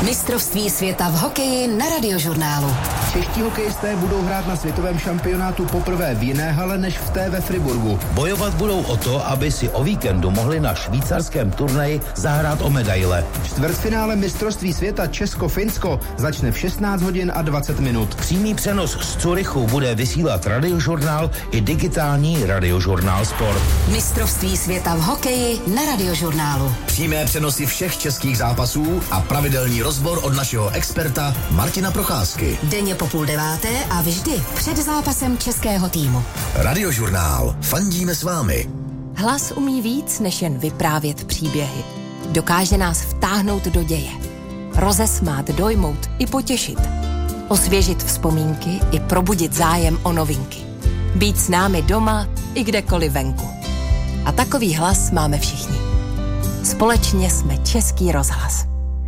Mistrovství světa v hokeji na Radiožurnálu. Čeští hokejisté budou hrát na světovém šampionátu poprvé v jiné hale než v té ve Friburgu. Bojovat budou o to, aby si o víkendu mohli na švýcarském turnaji zahrát o medaile. Čtvrtfinále mistrovství světa Česko-Finsko začne v 16 hodin a 20 minut. Přímý přenos z Curychu bude vysílat Radiožurnál i digitální Radiožurnál Sport. Mistrovství světa v hokeji na Radiožurnálu. Přímé přenosy všech českých zápasů a pravidelný rozbor od našeho experta Martina Procházky. Denně po 8:30 a vždy před zápasem českého týmu. Radiožurnál. Fandíme s vámi. Hlas umí víc, než jen vyprávět příběhy. Dokáže nás vtáhnout do děje. Rozesmát, dojmout i potěšit. Osvěžit vzpomínky i probudit zájem o novinky. Být s námi doma i kdekoliv venku. A takový hlas máme všichni. Společně jsme Český rozhlas.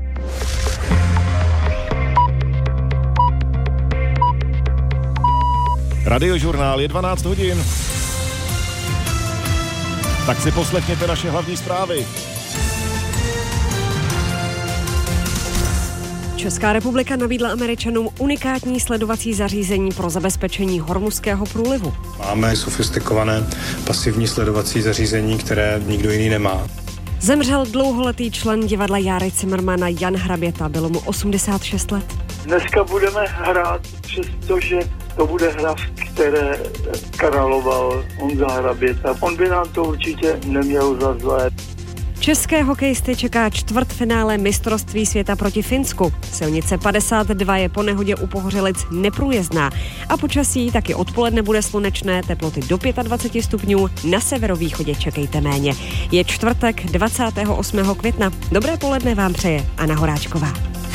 Radiožurnál je 12 hodin. Tak si poslechněte naše hlavní zprávy. Česká republika nabídla Američanům unikátní sledovací zařízení pro zabezpečení Hormuzského průlivu. Máme sofistikované pasivní sledovací zařízení, které nikdo jiný nemá. Zemřel dlouholetý člen divadla Járy Cimrmana Jan Hraběta, bylo mu 86 let. Dneska budeme hrát, přestože to bude hra, v které královal Honza Hraběta. On by nám to určitě neměl za zlé. České hokejisty čeká čtvrtfinále mistrovství světa proti Finsku. Silnice 52 je po nehodě u Pohořelic neprůjezdná a počasí taky odpoledne bude slunečné, teploty do 25 stupňů, na severovýchodě čekejte méně. Je čtvrtek 28. května. Dobré poledne vám přeje Anna Horáčková.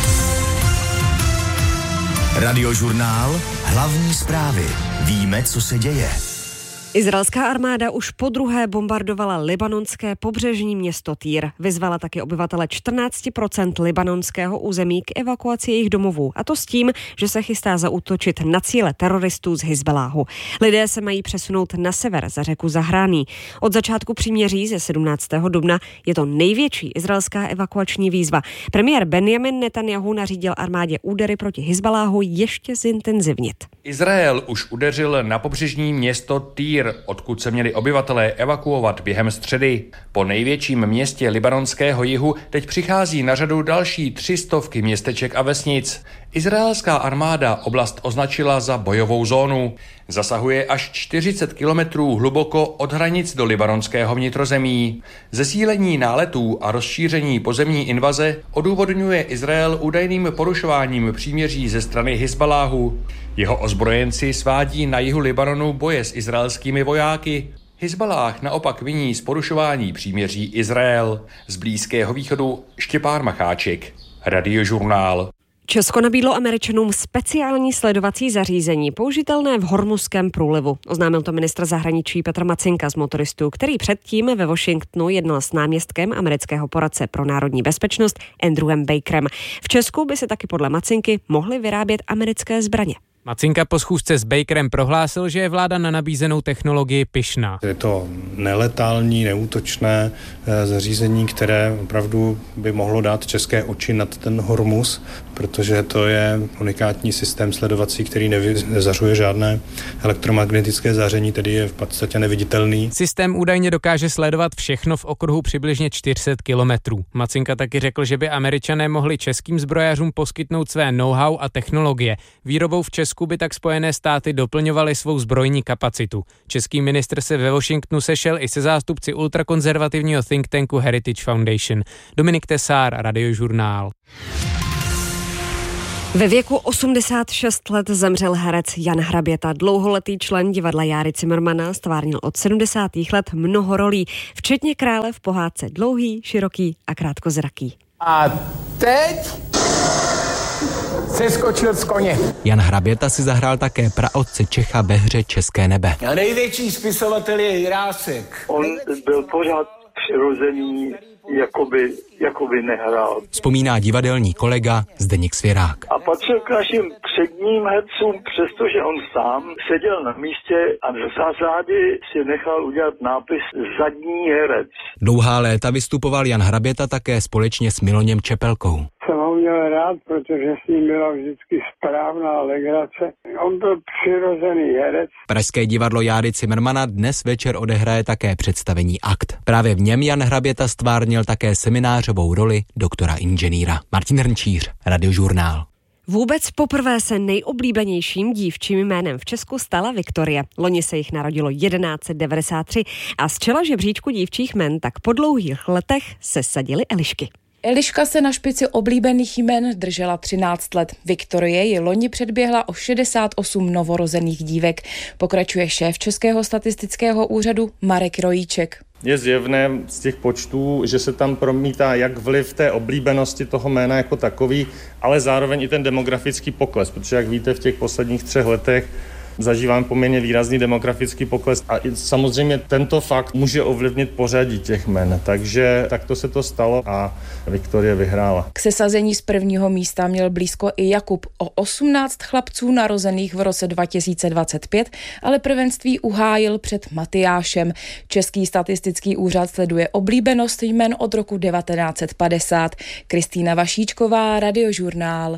Radiožurnál. Hlavní zprávy. Víme, co se děje. Izraelská armáda už podruhé bombardovala libanonské pobřežní město Týr. Vyzvala taky obyvatele 14% libanonského území k evakuaci jejich domovů. A to s tím, že se chystá zaútočit na cíle teroristů z Hizbaláhu. Lidé se mají přesunout na sever za řeku Zahrání. Od začátku příměří ze 17. dubna je to největší izraelská evakuační výzva. Premiér Benjamin Netanjahu nařídil armádě údery proti Hizbaláhu ještě zintenzivnit. Izrael už udeřil na pobřežní město Týr, odkud se měli obyvatelé evakuovat během středy. Po největším městě libanonského jihu teď přichází na řadu další 300 městeček a vesnic. Izraelská armáda oblast označila za bojovou zónu. Zasahuje až 40 kilometrů hluboko od hranic do libanonského vnitrozemí. Zesílení náletů a rozšíření pozemní invaze odůvodňuje Izrael údajným porušováním příměří ze strany Hizbaláhu. Jeho ozbrojenci svádí na jihu Libanonu boje s izraelskými vojáky. Hizballáh naopak viní z porušování příměří Izrael. Z Blízkého východu Štěpán Macháček, Radiožurnál. Česko nabídlo Američanům speciální sledovací zařízení použitelné v Hormuzském průlivu. Oznámil to ministr zahraničí Petr Macinka z Motoristů, který předtím ve Washingtonu jednal s náměstkem amerického poradce pro národní bezpečnost Andrewem Bakerem. V Česku by se taky podle Macinky mohly vyrábět americké zbraně. Macinka po schůzce s Bakerem prohlásil, že je vláda na nabízenou technologii pyšná. Je to neletální, neútočné zařízení, které opravdu by mohlo dát české oči nad ten Hormuz, protože to je unikátní systém sledovací, který nezařuje žádné elektromagnetické záření, tedy je v podstatě neviditelný. Systém údajně dokáže sledovat všechno v okruhu přibližně 400 kilometrů. Macinka taky řekl, že by Američané mohli českým zbrojařům poskytnout své know-how a technologie. Výrobou v Česku by tak Spojené státy doplňovaly svou zbrojní kapacitu. Český ministr se ve Washingtonu sešel i se zástupci ultrakonzervativního think tanku Heritage Foundation. Dominik Tesár, Radiožurnál. Ve věku 86 let zemřel herec Jan Hraběta, dlouholetý člen divadla Járy Cimrmana, stvárnil od 70. let mnoho rolí, včetně krále v pohádce Dlouhý, široký a krátkozraký. A teď seskočil z koně. Jan Hraběta si zahrál také praotce Čecha ve hře České nebe. A největší spisovatel je Jirásek. On byl pořád přirozený, jakoby nehrál. Vzpomíná divadelní kolega Zdeněk Svěrák. A patřil k našim předním hercům, přestože on sám seděl na místě a v zásadě si nechal udělat nápis zadní herec. Dlouhá léta vystupoval Jan Hraběta také společně s Miloněm Čepelkou. Jsem ho měl rád rád, protože s ním byla vždycky správná legrace. On byl přirozený herec. Pražské divadlo Járy Cimrmana dnes večer odehraje také představení Akt. Právě v něm Jan Hraběta stvárnil také seminářovou roli doktora inženýra. Martin Hrnčíř, Radiožurnál. Vůbec poprvé se nejoblíbenějším dívčím jménem v Česku stala Viktorie. Loni se jich narodilo 1193 a z čela žebříčku dívčích jmen tak po dlouhých letech se sadily Elišky. Eliška se na špici oblíbených jmen držela 13 let. Viktorie ji loni předběhla o 68 novorozených dívek. Pokračuje šéf Českého statistického úřadu Marek Rojíček. Je zjevné z těch počtů, že se tam promítá jak vliv té oblíbenosti toho jména jako takový, ale zároveň i ten demografický pokles, protože jak víte, v těch posledních 3 letech zažíváme poměrně výrazný demografický pokles a samozřejmě tento fakt může ovlivnit pořadí těch jmen, takže takto se to stalo a Viktorie vyhrála. K sesazení z prvního místa měl blízko i Jakub o 18 chlapců narozených v roce 2025, ale prvenství uhájil před Matyášem. Český statistický úřad sleduje oblíbenost jmen od roku 1950. Kristýna Vašíčková, Radiožurnál.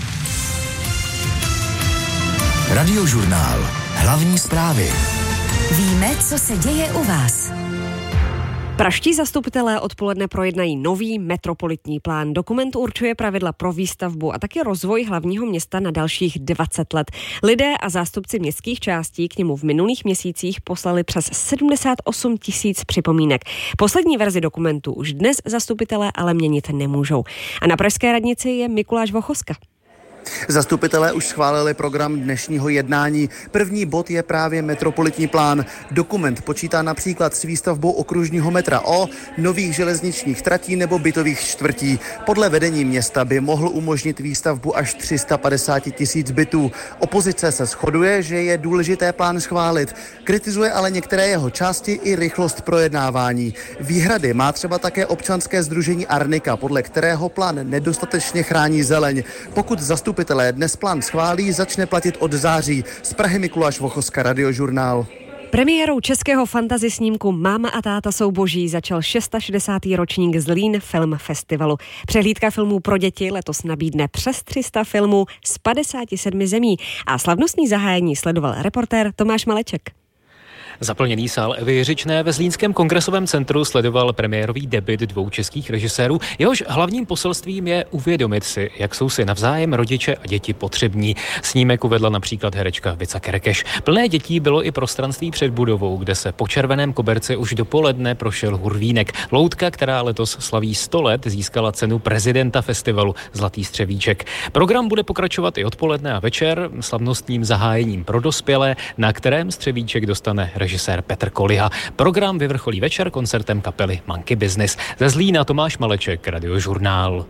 Radiožurnál. Hlavní zprávy. Víme, co se děje u vás. Pražští zastupitelé odpoledne projednají nový metropolitní plán. Dokument určuje pravidla pro výstavbu a taky rozvoj hlavního města na dalších 20 let. Lidé a zástupci městských částí k němu v minulých měsících poslali přes 78 000 připomínek. Poslední verzi dokumentu už dnes zastupitelé ale měnit nemůžou. A na pražské radnici je Mikuláš Vochoska. Zastupitelé už schválili program dnešního jednání. První bod je právě metropolitní plán. Dokument počítá například s výstavbou okružního metra O, nových železničních tratí nebo bytových čtvrtí. Podle vedení města by mohl umožnit výstavbu až 350 000 bytů. Opozice se shoduje, že je důležité plán schválit. Kritizuje ale některé jeho části i rychlost projednávání. Výhrady má třeba také občanské sdružení Arnika, podle kterého plán nedostatečně chrání zeleň. Pokud zastupitelé dnes plán schválí, začne platit od září. Z Prahy Mikuláš Vochoska, Radiožurnál. Premiérou českého fantasy snímku Máma a táta jsou boží začal 660. ročník Zlín Film Festivalu. Přehlídka filmů pro děti letos nabídne přes 300 filmů z 57 zemí a slavnostní zahájení sledoval reportér Tomáš Maleček. Zaplněný sál Evy Jiřičné ve Zlínském kongresovém centru sledoval premiérový debut 2 českých režisérů. Jehož hlavním poselstvím je uvědomit si, jak jsou si navzájem rodiče a děti potřební. Snímek uvedla například herečka Vica Kerekeš. Plné dětí bylo i prostranství před budovou, kde se po červeném koberci už dopoledne prošel hurvínek. Loutka, která letos slaví 100 let, získala cenu prezidenta festivalu Zlatý střevíček. Program bude pokračovat i odpoledne a večer slavnostním zahájením pro dospělé, na kterém střevíček dostane režisér Petr Koliha. Program vyvrcholí večer koncertem kapely Monkey Business. Ze Zlína Tomáš Maleček, Radiožurnál.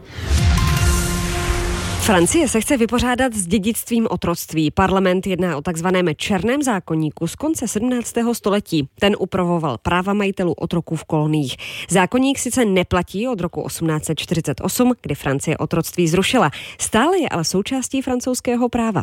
Francie se chce vypořádat s dědictvím otroctví. Parlament jedná o takzvaném černém zákoníku z konce 17. století. Ten upravoval práva majitelů otroků v koloniích. Zákoník sice neplatí od roku 1848, kdy Francie otroctví zrušila. Stále je ale součástí francouzského práva.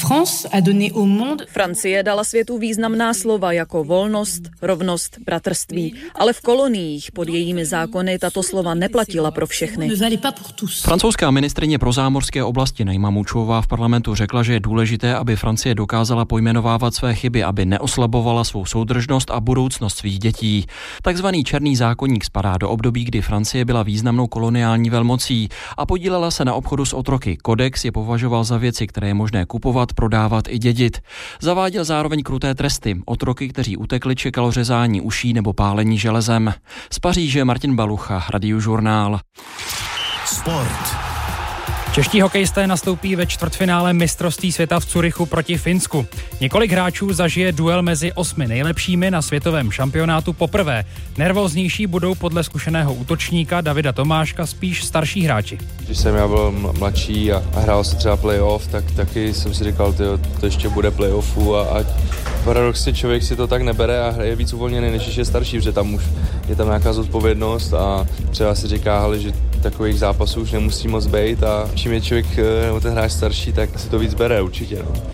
Francie dala světu významná slova jako volnost, rovnost, bratrství, ale v koloniích pod jejími zákony tato slova neplatila pro všechny. Francouzská ministryně pro zámořské oblasti Najma Mučová v parlamentu řekla, že je důležité, aby Francie dokázala pojmenovávat své chyby, aby neoslabovala svou soudržnost a budoucnost svých dětí. Takzvaný černý zákoník spadá do období, kdy Francie byla významnou koloniální velmocí a podílela se na obchodu s otroky. Kodex je považoval za věci, které je možné kupovat, prodávat i dědit. Zaváděl zároveň kruté tresty. Otroky, kteří utekli, čekalo řezání uší nebo pálení železem. Z Paříže Martin Balucha, Radiožurnál. Sport. Čeští hokejisté nastoupí ve čtvrtfinále mistrovství světa v Curychu proti Finsku. Několik hráčů zažije duel mezi 8 nejlepšími na světovém šampionátu poprvé. Nervóznější budou podle zkušeného útočníka Davida Tomáška spíš starší hráči. Když jsem já byl mladší a hrál se třeba playoff, tak taky jsem si říkal, to ještě bude playoffu a paradoxně člověk si to tak nebere a je víc uvolněný, než je starší, protože tam už je tam nějaká zodpovědnost a třeba si říká, že takových zápasů už nemusí moc být a čím je člověk nebo ten hráč starší, tak si to víc bere určitě. No.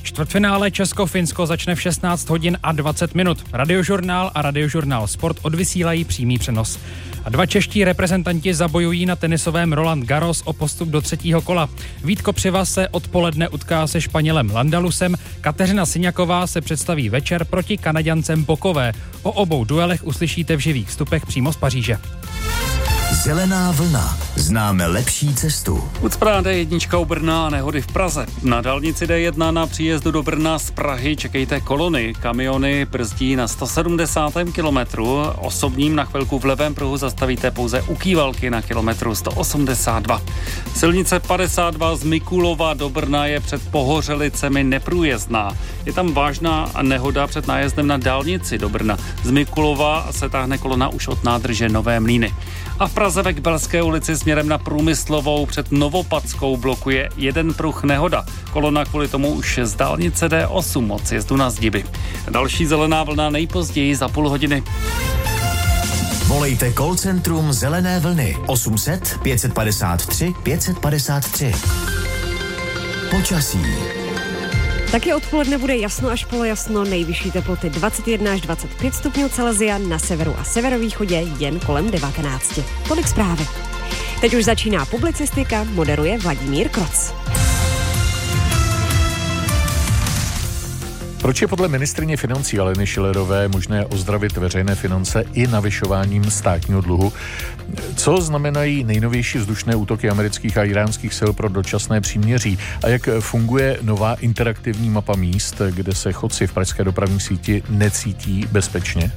Čtvrtfinále Česko-Finsko začne v 16 hodin a 20 minut. Radiožurnál a Radiožurnál Sport odvysílají přímý přenos. A 2 čeští reprezentanti zabojují na tenisovém Roland Garros o postup do 3. kola. Vítko Přiva se odpoledne utká se Španělem Landalusem, Kateřina Syňaková se představí večer proti Kanaďancem Bokové. O obou duelech uslyšíte v živých vstupech přímo z Paříže. Zelená vlna. Známe lepší cestu. Ucpaná D1 u Brna a nehody v Praze. Na dálnici D1 na příjezdu do Brna z Prahy čekejte kolony. Kamiony brzdí na 170. kilometru. Osobním na chvilku v levém pruhu zastavíte pouze u Kývalky na kilometru 182. Silnice 52 z Mikulova do Brna je před Pohořelicemi neprůjezdná. Je tam vážná nehoda před nájezdem na dálnici do Brna. Z Mikulova se táhne kolona už od nádrže Nové Mlýny. A v Praze ve Kbelské ulici směrem na Průmyslovou před Novopadskou blokuje jeden pruh nehoda. Kolona kvůli tomu už z dálnice D8 od sjezdu na Zdiby. Další zelená vlna nejpozději za půl hodiny. Volejte call centrum Zelené vlny 800 553 553. Počasí. Taky odpoledne bude jasno až polojasno, nejvyšší teploty 21 až 25 stupňů Celsia, na severu a severovýchodě jen kolem 19. Tolik zprávy. Teď už začíná publicistika, moderuje Vladimír Kroc. Proč je podle ministryně financí Aleny Schillerové možné ozdravit veřejné finance i navyšováním státního dluhu? Co znamenají nejnovější vzdušné útoky amerických a iránských sil pro dočasné příměří? A jak funguje nová interaktivní mapa míst, kde se chodci v pražské dopravní síti necítí bezpečně?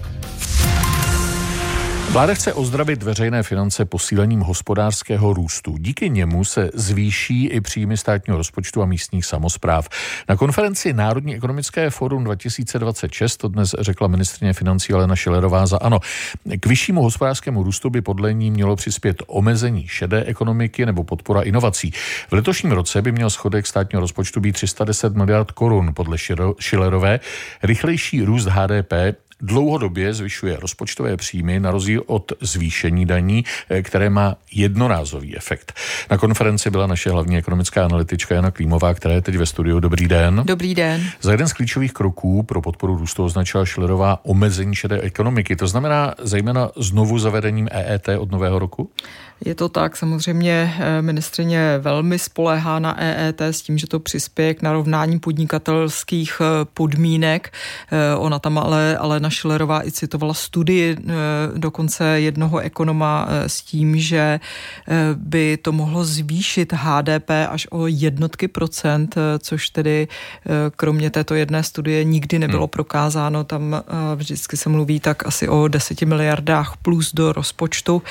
Vláda chce ozdravit veřejné finance posílením hospodářského růstu. Díky němu se zvýší i příjmy státního rozpočtu a místních samospráv. Na konferenci Národní ekonomické fórum 2026 to dnes řekla ministryně financí Alena Schillerová za ANO. K vyššímu hospodářskému růstu by podle ní mělo přispět omezení šedé ekonomiky nebo podpora inovací. V letošním roce by měl schodek státního rozpočtu být 310 miliard korun. Podle Schillerové rychlejší růst HDP dlouhodobě zvyšuje rozpočtové příjmy na rozdíl od zvýšení daní, které má jednorázový efekt. Na konferenci byla naše hlavní ekonomická analytička Jana Klímová, která je teď ve studiu. Dobrý den. Dobrý den. Za jeden z klíčových kroků pro podporu růstu označila Schillerová omezení šedé ekonomiky. To znamená zejména znovu zavedením EET od nového roku? Je to tak, samozřejmě ministryně velmi spoléhá na EET s tím, že to přispěje k narovnání podnikatelských podmínek. Ona tam ale Alena Schillerová i citovala studii dokonce jednoho ekonoma s tím, že by to mohlo zvýšit HDP až o jednotky procent, což tedy kromě této jedné studie nikdy nebylo prokázáno. Tam vždycky se mluví tak asi o 10 miliardách plus do rozpočtu,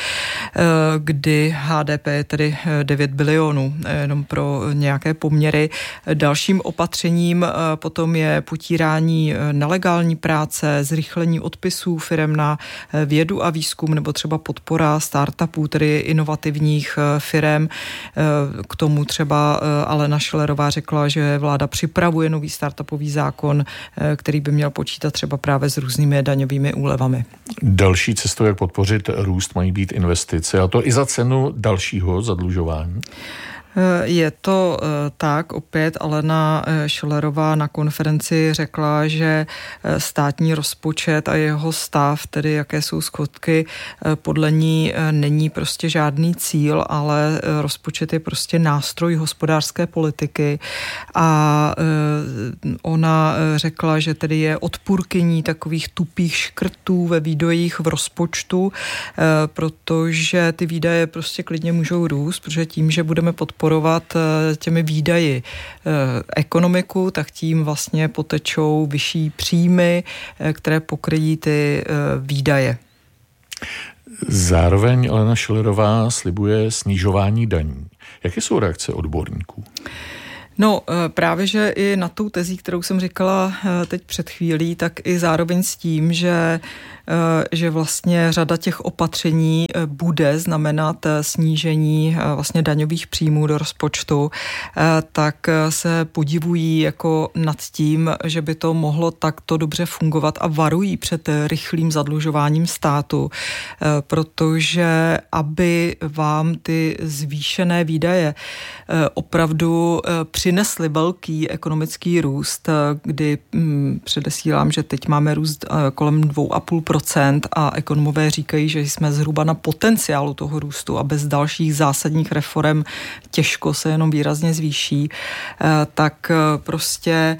kdy HDP je tedy 9 bilionů, jenom pro nějaké poměry. Dalším opatřením potom je potírání nelegální práce, zrychlení odpisů firem na vědu a výzkum nebo třeba podpora startupů, tedy inovativních firem. K tomu třeba Alena Schillerová řekla, že vláda připravuje nový startupový zákon, který by měl počítat třeba právě s různými daňovými úlevami. Další cestou, jak podpořit růst, mají být investice, a to i za cenu dalšího zadlužování. Je to tak, opět Alena Schillerová na konferenci řekla, že státní rozpočet a jeho stav, tedy jaké jsou schodky, podle ní není prostě žádný cíl, ale rozpočet je prostě nástroj hospodářské politiky a ona řekla, že tedy je odpůrkyní takových tupých škrtů ve výdajích v rozpočtu, protože ty výdaje prostě klidně můžou růst, protože tím, že budeme podporovat těmi výdaji ekonomiku, tak tím vlastně potečou vyšší příjmy, které pokryjí ty výdaje. Zároveň Alena Schillerová slibuje snižování daní. Jaké jsou reakce odborníků? No právě, že i na tou tezí, kterou jsem říkala teď před chvílí, tak i zároveň s tím, že vlastně řada těch opatření bude znamenat snížení vlastně daňových příjmů do rozpočtu, tak se podivují jako nad tím, že by to mohlo takto dobře fungovat a varují před rychlým zadlužováním státu, protože aby vám ty zvýšené výdaje opravdu přinesly velký ekonomický růst, kdy předesílám, že teď máme růst kolem 2,5% a ekonomové říkají, že jsme zhruba na potenciálu toho růstu a bez dalších zásadních reforem těžko se jenom výrazně zvýší, tak prostě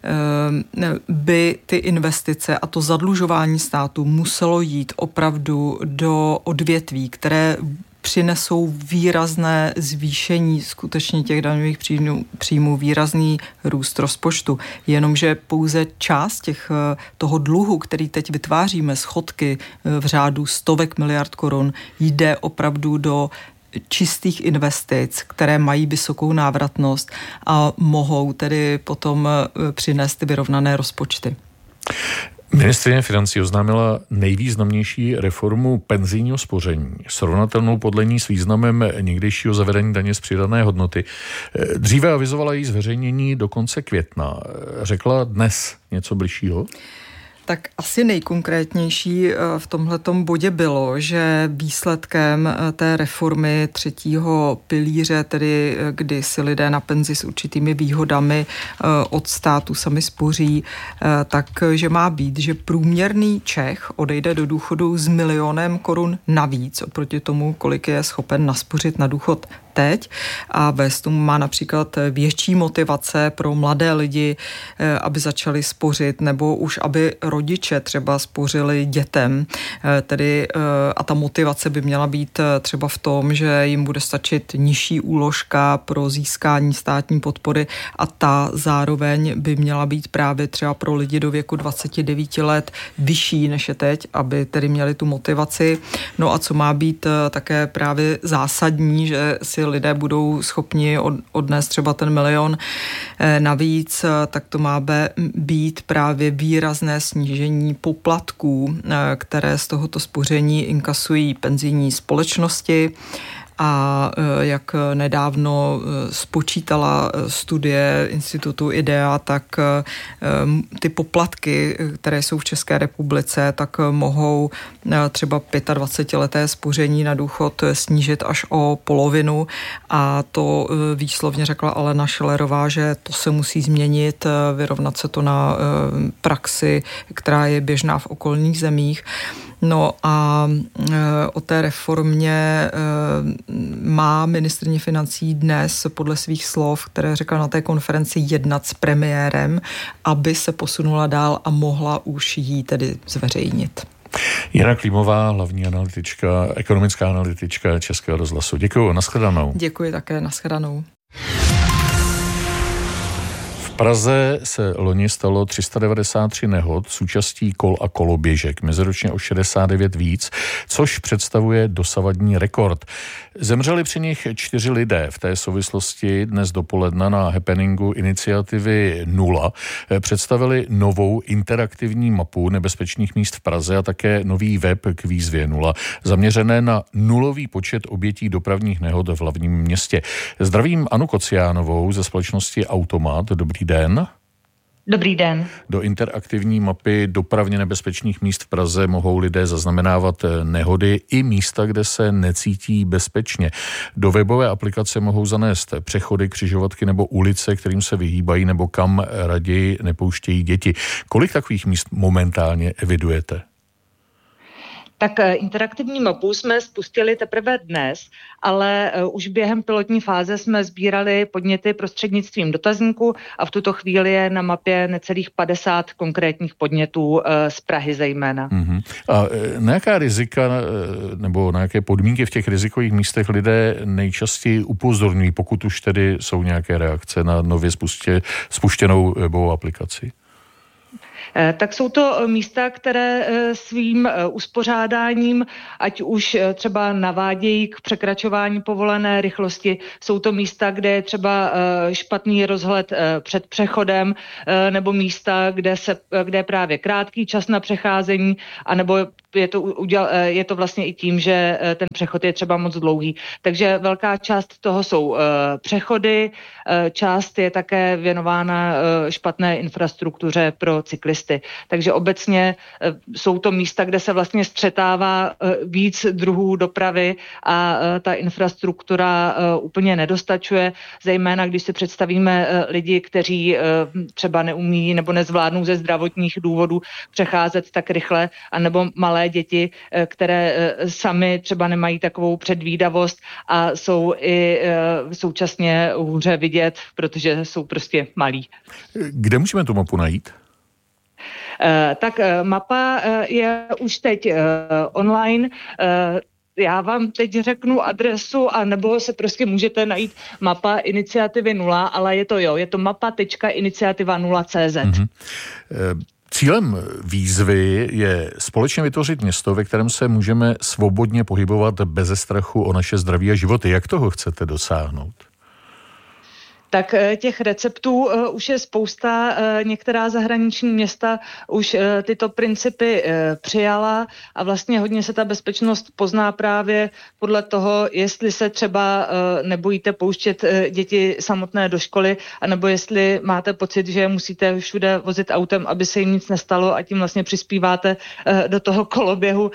by ty investice a to zadlužování státu muselo jít opravdu do odvětví, které přinesou výrazné zvýšení skutečně těch daňových příjmů, výrazný růst rozpočtu. Jenomže pouze část toho dluhu, který teď vytváříme, schodky v řádu stovek miliard korun, jde opravdu do čistých investic, které mají vysokou návratnost a mohou tedy potom přinést vyrovnané rozpočty. Ministryně financí oznámila nejvýznamnější reformu penzijního spoření, srovnatelnou podle ní s významem někdejšího zavedení daně z přidané hodnoty. Dříve avizovala její zveřejnění do konce května. Řekla dnes něco bližšího? Tak asi nejkonkrétnější v tomhletom bodě bylo, že výsledkem té reformy třetího pilíře, tedy kdy si lidé na penzi s určitými výhodami od státu sami spoří, takže má být, že průměrný Čech odejde do důchodu s 1 000 000 korun navíc oproti tomu, kolik je schopen naspořit na důchod teď, a bez tomu má například větší motivace pro mladé lidi, aby začali spořit, nebo už aby rodiče třeba spořili dětem. Tedy a ta motivace by měla být třeba v tom, že jim bude stačit nižší úložka pro získání státní podpory a ta zároveň by měla být právě třeba pro lidi do věku 29 let vyšší než je teď, aby tedy měli tu motivaci. No a co má být také právě zásadní, že si lidé budou schopni odnést třeba ten 1 000 000 navíc, tak to má být právě výrazné snížení poplatků, které z tohoto spoření inkasují penzijní společnosti. A jak nedávno spočítala studie institutu IDEA, tak ty poplatky, které jsou v České republice, tak mohou třeba 25leté spoření na důchod snížit až o polovinu. A to výslovně řekla Alena Schillerová, že to se musí změnit, vyrovnat se to na praxi, která je běžná v okolních zemích. No a o té reformě má ministryně financí dnes podle svých slov, které řekla na té konferenci, jednat s premiérem, aby se posunula dál a mohla už jí tedy zveřejnit. Jana Klímová, hlavní analytička, ekonomická analytička Českého rozhlasu. Děkuji, nashledanou. Děkuji také, nashledanou. V Praze se loni stalo 393 nehod s účastí kol a koloběžek, meziročně o 69 víc, což představuje dosavadní rekord. Zemřeli při nich 4 lidé. V té souvislosti dnes dopoledne na happeningu iniciativy 0 představili novou interaktivní mapu nebezpečných míst v Praze a také nový web k výzvě 0, zaměřené na nulový počet obětí dopravních nehod v hlavním městě. Zdravím Anu Kociánovou ze společnosti Automat. Dobrý den. Dobrý den. Do interaktivní mapy dopravně nebezpečných míst v Praze mohou lidé zaznamenávat nehody i místa, kde se necítí bezpečně. Do webové aplikace mohou zanést přechody, křižovatky nebo ulice, kterým se vyhýbají nebo kam raději nepouštějí děti. Kolik takových míst momentálně evidujete? Tak interaktivní mapu jsme spustili teprve dnes, ale už během pilotní fáze jsme sbírali podněty prostřednictvím dotazníku a v tuto chvíli je na mapě necelých 50 konkrétních podnětů z Prahy zejména. A na jaká rizika nebo na jaké podmínky v těch rizikových místech lidé nejčastěji upozorňují, pokud už tedy jsou nějaké reakce na nově spuštěnou webovou aplikaci? Tak jsou to místa, které svým uspořádáním, ať už třeba navádějí k překračování povolené rychlosti, jsou to místa, kde je třeba špatný rozhled před přechodem, nebo místa, kde je právě krátký čas na přecházení, anebo je to vlastně i tím, že ten přechod je třeba moc dlouhý. Takže velká část toho jsou přechody, část je také věnována špatné infrastruktuře pro cyklisty. Takže obecně jsou to místa, kde se vlastně střetává víc druhů dopravy a ta infrastruktura úplně nedostačuje, zejména když si představíme lidi, kteří třeba neumí nebo nezvládnou ze zdravotních důvodů přecházet tak rychle, anebo malé děti, které sami třeba nemají takovou předvídavost a jsou i současně hůře vidět, protože jsou prostě malí. Kde můžeme tu mapu najít? Tak mapa je už teď online. Já vám teď řeknu adresu, anebo se prostě můžete najít mapa Iniciativy 0, ale je to mapa.iniciativa0.cz. Mm-hmm. Cílem výzvy je společně vytvořit město, ve kterém se můžeme svobodně pohybovat beze strachu o naše zdraví a životy. Jak toho chcete dosáhnout? Tak těch receptů už je spousta. Některá zahraniční města už tyto principy přijala a vlastně hodně se ta bezpečnost pozná právě podle toho, jestli se třeba nebojíte pouštět děti samotné do školy, anebo jestli máte pocit, že musíte všude vozit autem, aby se jim nic nestalo a tím vlastně přispíváte do toho koloběhu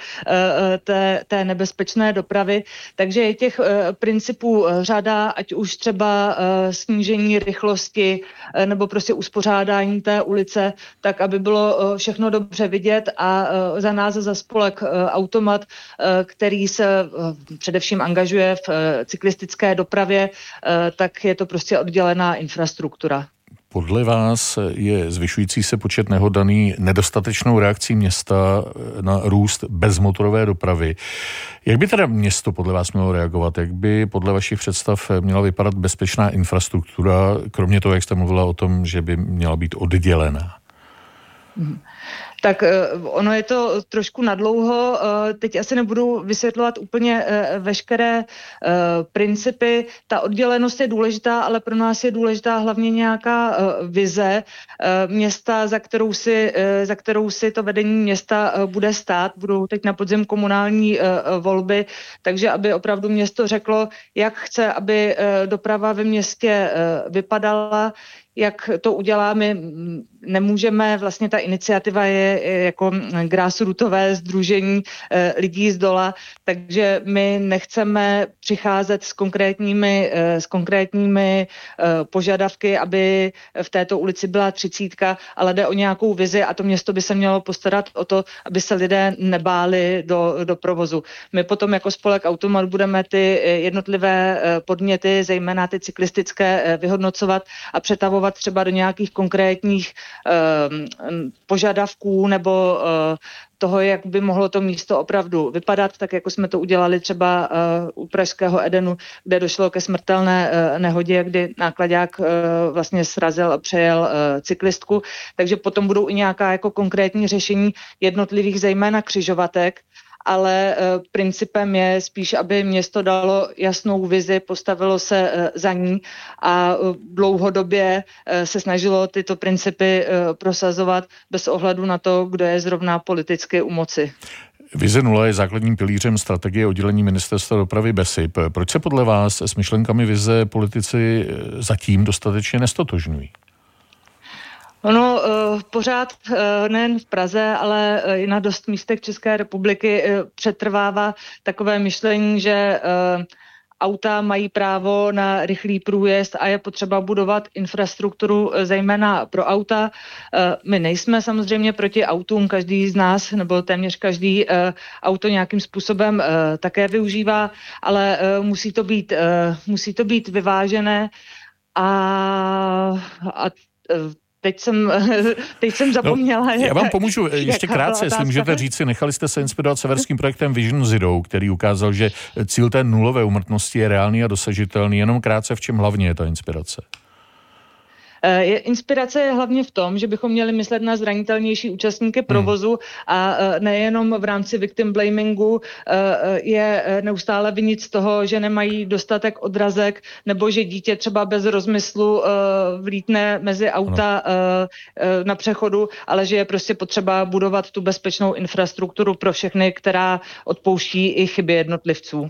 té nebezpečné dopravy. Takže je těch principů řada, ať už třeba snížení rychlosti nebo prostě uspořádání té ulice, tak aby bylo všechno dobře vidět a za nás za spolek Automat, který se především angažuje v cyklistické dopravě, tak je to prostě oddělená infrastruktura. Podle vás je zvyšující se počet nehod daný nedostatečnou reakcí města na růst bezmotorové dopravy. Jak by teda město podle vás mělo reagovat? Jak by podle vašich představ měla vypadat bezpečná infrastruktura, kromě toho, jak jste mluvila o tom, že by měla být oddělená? Tak ono je to trošku nadlouho. Teď asi nebudu vysvětlovat úplně veškeré principy. Ta oddělenost je důležitá, ale pro nás je důležitá hlavně nějaká vize města, za kterou si to vedení města bude stát. Budou teď na podzim komunální volby, takže aby opravdu město řeklo, jak chce, aby doprava ve městě vypadala, jak to udělá, my nemůžeme, vlastně ta iniciativa je jako grassrootové sdružení lidí z dola, takže my nechceme přicházet s konkrétními požadavky, aby v této ulici byla 30, ale jde o nějakou vizi a to město by se mělo postarat o to, aby se lidé nebáli do provozu. My potom jako spolek Automat budeme ty jednotlivé podněty, zejména ty cyklistické, vyhodnocovat a přetavovat třeba do nějakých konkrétních požadavků nebo toho, jak by mohlo to místo opravdu vypadat, tak jako jsme to udělali třeba u pražského Edenu, kde došlo ke smrtelné nehodě, kdy náklaďák vlastně srazil a přejel cyklistku. Takže potom budou i nějaká jako konkrétní řešení jednotlivých zejména křižovatek, ale principem je spíš, aby město dalo jasnou vizi, postavilo se za ní a dlouhodobě se snažilo tyto principy prosazovat bez ohledu na to, kdo je zrovna politicky u moci. Vize 0 je základním pilířem strategie oddělení ministerstva dopravy BESIP. Proč se podle vás s myšlenkami vize politici zatím dostatečně nestotožňují? Ono pořád nejen v Praze, ale i na dost místech České republiky přetrvává takové myšlení, že auta mají právo na rychlý průjezd a je potřeba budovat infrastrukturu zejména pro auta. My nejsme samozřejmě proti autům, každý z nás, nebo téměř každý auto nějakým způsobem také využívá, ale musí to být vyvážené a Teď jsem zapomněla. Já vám pomůžu ještě krátce, jestli můžete říci, nechali jste se inspirovat severským projektem Vision Zero, který ukázal, že cíl té nulové úmrtnosti je reálný a dosažitelný. Jenom krátce, v čem hlavně je ta inspirace? Inspirace je hlavně v tom, že bychom měli myslet na zranitelnější účastníky provozu a nejenom v rámci victim blamingu je neustále vinit z toho, že nemají dostatek odrazek nebo že dítě třeba bez rozmyslu vlítne mezi auta na přechodu, ale že je prostě potřeba budovat tu bezpečnou infrastrukturu pro všechny, která odpouští i chyby jednotlivců.